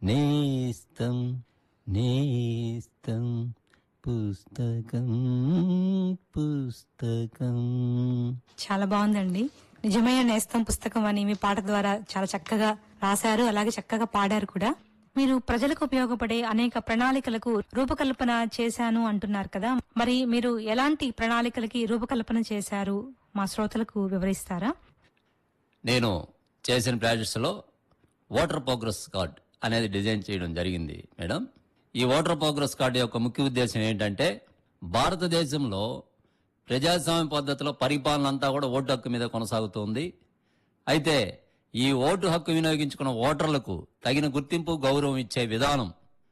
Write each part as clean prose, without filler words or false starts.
నేస్తం నేస్తం పుస్తకం పుస్తకం. చాలా బాగుందండి. నిజమైన నేస్తం పుస్తకం అని మీ పాట ద్వారా చాలా చక్కగా రాశారు, అలాగే చక్కగా పాడారు కూడా. మీరు ప్రజలకు ఉపయోగపడే అనేక ప్రణాళికలకు రూపకల్పన చేశాను అంటున్నారు కదా, మరి మీరు ఎలాంటి ప్రణాళికలకి రూపకల్పన చేశారు మా శ్రోతలకు వివరిస్తారా? నేను చేసిన ప్రాజెక్ట్స్లో వాటర్ ప్రోగ్రెస్ కార్డ్ అనేది డిజైన్ చేయడం జరిగింది మేడం. ఈ వాటర్ ప్రోగ్రెస్ కార్డు యొక్క ముఖ్య ఉద్దేశం ఏంటంటే, భారతదేశంలో ప్రజాస్వామ్య పద్ధతిలో పరిపాలన అంతా కూడా ఓటు హక్కు మీద కొనసాగుతోంది. అయితే ఈ ఓటు హక్కు వినియోగించుకున్న ఓటర్లకు తగిన గుర్తింపు గౌరవం ఇచ్చే విధానం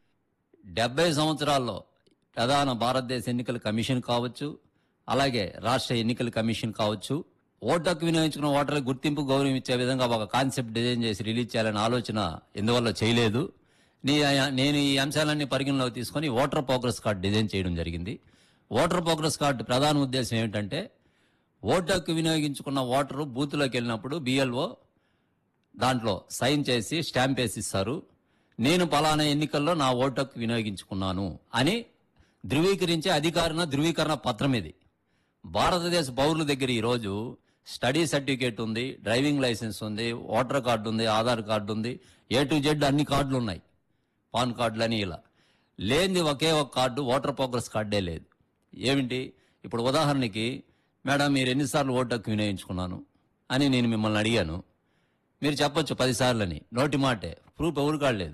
70 సంవత్సరాల్లో ప్రధాన భారతదేశ ఎన్నికల కమిషన్ కావచ్చు, అలాగే రాష్ట్ర ఎన్నికల కమిషన్ కావచ్చు, ఓటు హక్కు వినియోగించుకున్న ఓటర్లకు గుర్తింపు గౌరవం ఇచ్చే విధంగా ఒక కాన్సెప్ట్ డిజైన్ చేసి రిలీజ్ చేయాలనే ఆలోచన ఎందువల్ల చేయలేదు. నేను ఈ అంశాలన్నీ పరిగణలోకి తీసుకొని ఓటర్ ప్రోగ్రెస్ కార్డు డిజైన్ చేయడం జరిగింది. ఓటర్ ప్రోగ్రెస్ కార్డు ప్రధాన ఉద్దేశం ఏమిటంటే, ఓటు హక్కు వినియోగించుకున్న ఓటరు బూత్లోకి వెళ్ళినప్పుడు బిఎల్ఓ దాంట్లో సైన్ చేసి స్టాంప్ వేసి ఇస్తారు. నేను పలానా ఎన్నికల్లో నా ఓటు హక్కు వినియోగించుకున్నాను అని ధృవీకరించే ధృవీకరణ పత్రం ఇది. భారతదేశ పౌరుల దగ్గర ఈరోజు స్టడీ సర్టిఫికేట్ ఉంది, డ్రైవింగ్ లైసెన్స్ ఉంది, ఓటర్ కార్డు ఉంది, ఆధార్ కార్డు ఉంది, A to Z అన్ని కార్డులు ఉన్నాయి, పాన్ కార్డులని. ఇలా లేనిది ఒకే ఒక కార్డు ఓటర్ ప్రోగ్రెస్ కార్డే లేదు. ఏమిటి? ఇప్పుడు ఉదాహరణకి, మేడం మీరు ఎన్నిసార్లు ఓటు హక్కు వినియోగించుకున్నాను అని నేను మిమ్మల్ని అడిగాను. మీరు చెప్పొచ్చు 10 సార్లు అని, నోటి మాటే. ప్రూఫ్ ఎవరు కాడలేదు.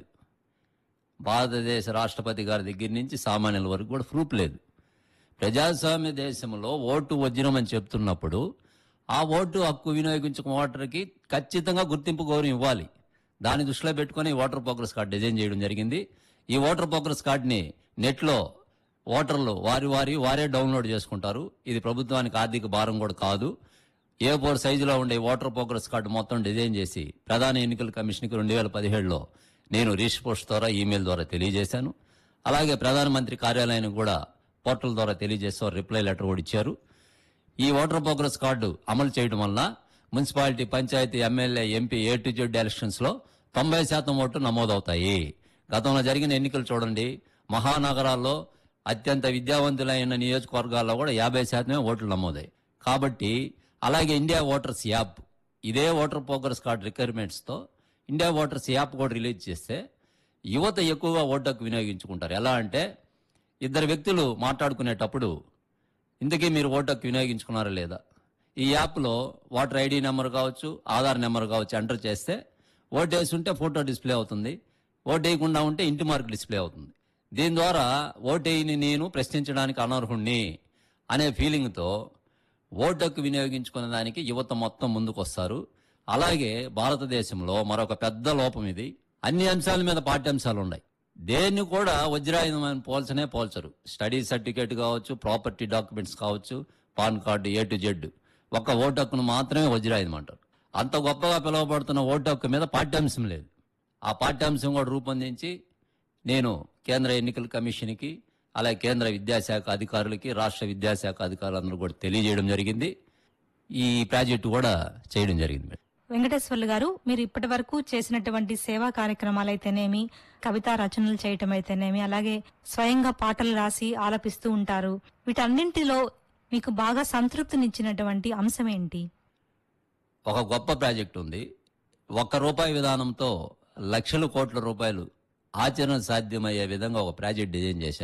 భారతదేశ రాష్ట్రపతి గారి దగ్గర నుంచి సామాన్యుల వరకు కూడా ప్రూఫ్ లేదు. ప్రజాస్వామ్య దేశంలో ఓటు వజ్రం అని చెప్తున్నప్పుడు ఆ ఓటు హక్కు వినియోగించుకున్న ఓటర్కి ఖచ్చితంగా గుర్తింపు గౌరవం ఇవ్వాలి. దాన్ని దృష్టిలో పెట్టుకుని ఓటర్ ప్రోగ్రెస్ కార్డు డిజైన్ చేయడం జరిగింది. ఈ ఓటర్ ప్రోగ్రెస్ కార్డుని నెట్లో ఓటర్లు వారే డౌన్లోడ్ చేసుకుంటారు. ఇది ప్రభుత్వానికి ఆర్థిక భారం కూడా కాదు. A4 సైజులో ఉండే ఓటర్ ప్రోగ్రెస్ కార్డు మొత్తం డిజైన్ చేసి ప్రధాన ఎన్నికల కమిషన్కి 2017లో నేను రిజిస్టర్ పోస్ట్ ద్వారా ఈమెయిల్ ద్వారా తెలియజేశాను. అలాగే ప్రధానమంత్రి కార్యాలయానికి కూడా పోర్టల్ ద్వారా తెలియజేస్తూ రిప్లై లెటర్ కూడా ఇచ్చారు. ఈ ఓటర్ ప్రోగ్రెస్ కార్డు అమలు చేయడం వలన municipality, panchayat, MLA, MP A to Z elections లో 90% ఓట్లు నమోదవుతాయి. గతంలో జరిగిన ఎన్నికలు చూడండి, మహానగరాల్లో అత్యంత విద్యావంతులైన నియోజకవర్గాల్లో కూడా 50% ఓట్లు నమోదాయి. కాబట్టి అలాగే ఇండియా ఓటర్స్ యాప్, ఇదే ఓటర్ ప్రోగ్రెస్ కార్డు రిక్వైర్మెంట్స్ తో ఇండియా ఓటర్స్ యాప్ కూడా రిలీజ్ చేస్తే యువత ఎక్కువగా ఓటు హక్కు వినియోగించుకుంటారు. ఎలా అంటే, ఇద్దరు వ్యక్తులు మాట్లాడుకునేటప్పుడు ఇంతకీ మీరు ఓటు హక్కు వినియోగించుకున్నారా లేదా, ఈ యాప్లో ఓటర్ ఐడి నెంబర్ కావచ్చు, ఆధార్ నెంబర్ కావచ్చు ఎంటర్ చేస్తే ఓటు వేసి ఉంటే ఫోటో డిస్ప్లే అవుతుంది, ఓటు వేయకుండా ఉంటే ఇంటి మార్క్ డిస్ప్లే అవుతుంది. దీని ద్వారా ఓటు వేయని నేను ప్రశ్నించడానికి అనర్హుణ్ణి అనే ఫీలింగ్తో ఓటు హక్కు వినియోగించుకునే దానికి యువత మొత్తం ముందుకు వస్తారు. అలాగే భారతదేశంలో మరొక పెద్ద లోపం ఇది, అన్ని అంశాల మీద పాఠ్యాంశాలు ఉన్నాయి. దేన్ని కూడా వజ్రాయుధం పోల్చరు. స్టడీ సర్టిఫికేట్ కావచ్చు, ప్రాపర్టీ డాక్యుమెంట్స్ కావచ్చు, pan card A to Z, ఒక్క ఓటు హక్కును మాత్రమే వజ్రాయుధం అంటారు. అంత గొప్పగా పిలువబడుతున్న ఓటు హక్కు మీద పాఠ్యాంశం లేదు. ఆ పాఠ్యాంశం కూడా రూపొందించి నేను కేంద్ర ఎన్నికల కమిషన్కి, అలాగే కేంద్ర విద్యాశాఖ అధికారులకి, రాష్ట్ర విద్యాశాఖ అధికారులందరూ కూడా తెలియజేయడం జరిగింది. ఈ ప్రాజెక్టు కూడా చేయడం జరిగింది. వెంకటేశ్వర్లు గారు, మీరు ఇప్పటి వరకు చేసినటువంటి సేవా కార్యక్రమాలైతేనేమి, కవితా రచనలు చేయటం అయితేనేమి, అలాగే స్వయంగా పాటలు రాసి ఆలపిస్తూ ఉంటారు, వీటన్నింటిలో మీకు బాగా సంతృప్తినిచ్చినటువంటి అంశం ఏంటి? ఒక గొప్ప ప్రాజెక్ట్ ఉంది. ₹1 విధానంతో లక్షల కోట్ల రూపాయలు ఆచరణ సాధ్యమయ్యే విధంగా ఒక ప్రాజెక్ట్ డిజైన్ చేశాను.